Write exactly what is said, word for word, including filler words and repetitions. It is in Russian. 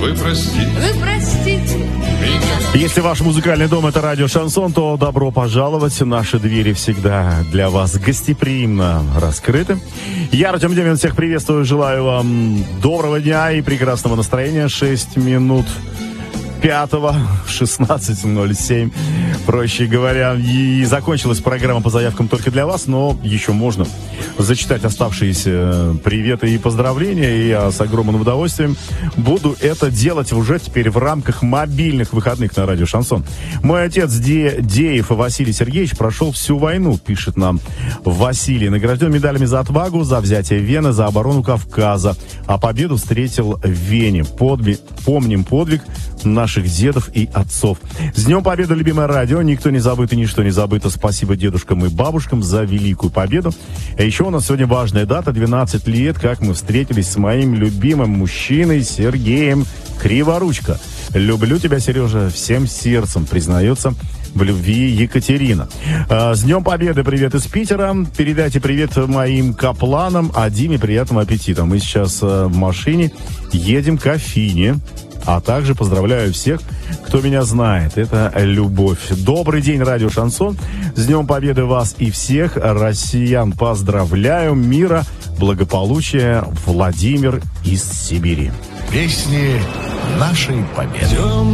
Вы простите. Вы простите меня. Если ваш музыкальный дом — это радио Шансон, то добро пожаловать. Наши двери всегда для вас гостеприимно раскрыты. Я, Артем Демин, всех приветствую. Желаю вам доброго дня и прекрасного настроения. шесть минут пятого, шестнадцать ноль семь, проще говоря. И закончилась программа по заявкам только для вас, но еще можно зачитать оставшиеся приветы и поздравления. И я с огромным удовольствием буду это делать уже теперь в рамках мобильных выходных на радио Шансон. Мой отец Де, Деев Василий Сергеевич прошел всю войну, пишет нам Василий. Награжден медалями за отвагу, за взятие Вены, за оборону Кавказа. А победу встретил в Вене. Подвиг, помним подвиг наших дедов и отцов. С Днем Победы, любимое радио. Никто не забыт и ничто не забыто. Спасибо дедушкам и бабушкам за великую победу. А еще у нас сегодня важная дата. двенадцать лет, как мы встретились с моим любимым мужчиной Сергеем Криворучко. Люблю тебя, Сережа, всем сердцем, признается в любви Екатерина. С Днем Победы, привет из Питера. Передайте привет моим капланам, а Диме приятного аппетита. Мы сейчас в машине едем к Афине. А также поздравляю всех, кто меня знает. Это любовь. Добрый день, радио Шансон. С Днем Победы вас и всех россиян поздравляю. Мира, благополучия. Владимир из Сибири. Песни нашей победы.